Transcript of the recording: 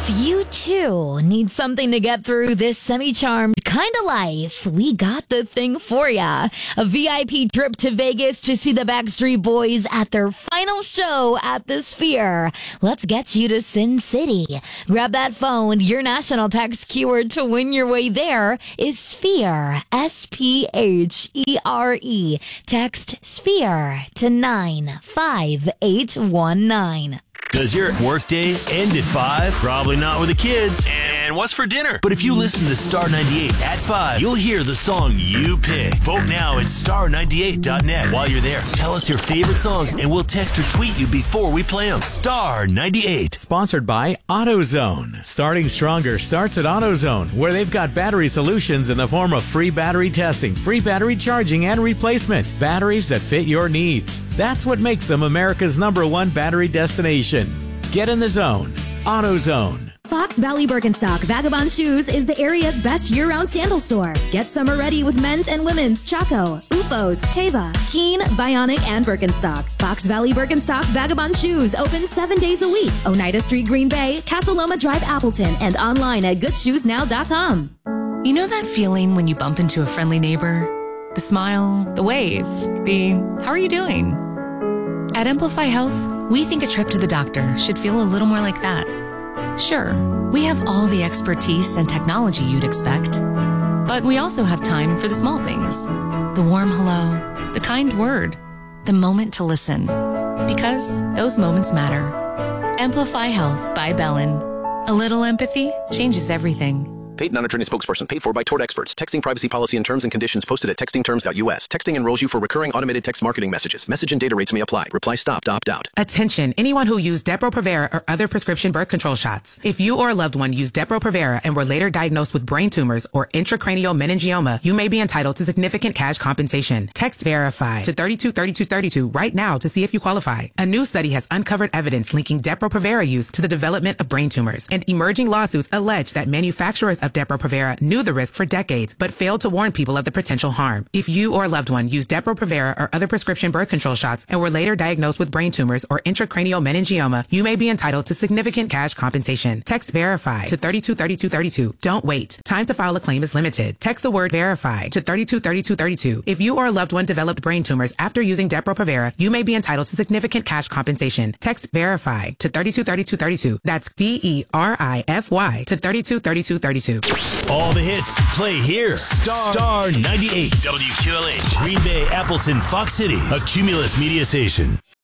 If you too need something to get through this semi-charmed kind of life, we got the thing for ya. A VIP trip to Vegas to see the Backstreet Boys at their final show at the Sphere. Let's get you to Sin City. Grab that phone. Your national text keyword to win your way there is Sphere. S-P-H-E-R-E. Text Sphere to 95819. Does your workday end at 5? Probably not with the kids. And what's for dinner? But if you listen to Star 98 at 5, you'll hear the song you pick. Vote now at star98.net. While you're there, tell us your favorite song, and we'll text or tweet you before we play them. Star 98. Sponsored by AutoZone. Starting stronger starts at AutoZone, where they've got battery solutions in the form of free battery testing, free battery charging, and replacement. Batteries that fit your needs. That's what makes them America's #1 battery destination. Get in the zone. AutoZone. Fox Valley Birkenstock Vagabond Shoes is the area's best year-round sandal store. Get summer ready with men's and women's Chaco, Ufos, Teva, Keen, Bionic, and Birkenstock. Fox Valley Birkenstock Vagabond Shoes open 7 days a week. Oneida Street, Green Bay, Casa Loma Drive, Appleton, and online at goodshoesnow.com. You know that feeling when you bump into a friendly neighbor? The smile, the wave, the how are you doing? At Amplify Health, we think a trip to the doctor should feel a little more like that. Sure, we have all the expertise and technology you'd expect, but we also have time for the small things. The warm hello, the kind word, the moment to listen. Because those moments matter. Amplify Health by Bellin. A little empathy changes everything. Paid non-attorney spokesperson paid for by Tort Experts. Texting privacy policy and terms and conditions posted at textingterms.us. Texting enrolls you for recurring automated text marketing messages. Message and data rates may apply. Reply stop to opt out. Attention, anyone who used Depo-Provera or other prescription birth control shots. If you or a loved one used Depo-Provera and were later diagnosed with brain tumors or intracranial meningioma, you may be entitled to significant cash compensation. Text VERIFY to 323232 right now to see if you qualify. A new study has uncovered evidence linking Depo-Provera use to the development of brain tumors, and emerging lawsuits allege that manufacturers of Depo-Provera knew the risk for decades, but failed to warn people of the potential harm. If you or a loved one used Depo-Provera or other prescription birth control shots and were later diagnosed with brain tumors or intracranial meningioma, you may be entitled to significant cash compensation. Text VERIFY to 323232. Don't wait. Time to file a claim is limited. Text the word VERIFY to 323232. If you or a loved one developed brain tumors after using Depo-Provera, you may be entitled to significant cash compensation. Text VERIFY to 323232. That's VERIFY to 323232. All the hits play here. Star 98. WQLH. Green Bay, Appleton, Fox City. A Cumulus media station.